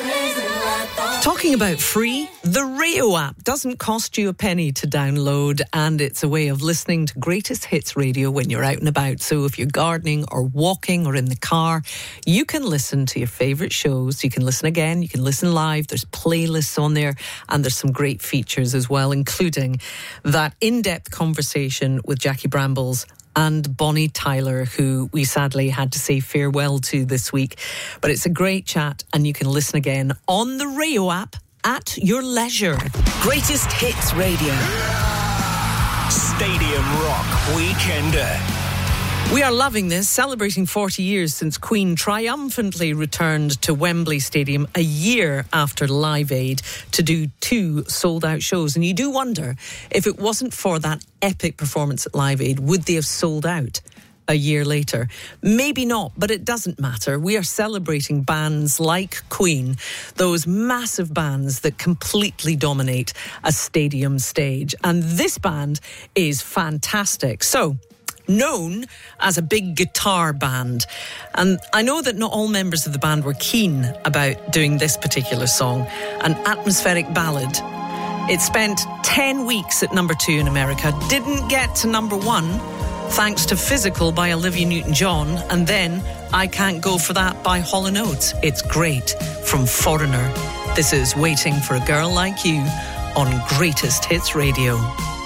Talking about free, the Rio app doesn't cost you a penny to download, and it's a way of listening to greatest hits radio when you're out and about. So if you're gardening or walking or in the car, you can listen to your favourite shows. You can listen again, you can listen live. There's playlists on there, and there's some great features as well, including that in-depth conversation with Jackie Brambles and Bonnie Tyler, who we sadly had to say farewell to this week. But it's a great chat, and you can listen again on the Rio app at your leisure. Greatest Hits Radio. Stadium Rock Weekender. We are loving this, celebrating 40 years since Queen triumphantly returned to Wembley Stadium a year after Live Aid to do 2 sold-out shows. And you do wonder, if it wasn't for that epic performance at Live Aid, would they have sold out a year later? Maybe not, but it doesn't matter. We are celebrating bands like Queen, those massive bands that completely dominate a stadium stage. And this band is fantastic. So, known as a big guitar band. And I know that not all members of the band were keen about doing this particular song, an atmospheric ballad. It spent 10 weeks at number 2 in America, didn't get to number 1, thanks to Physical by Olivia Newton-John, and then I Can't Go For That by Hall & Oates. It's great from Foreigner. This is Waiting for a Girl Like You on Greatest Hits Radio.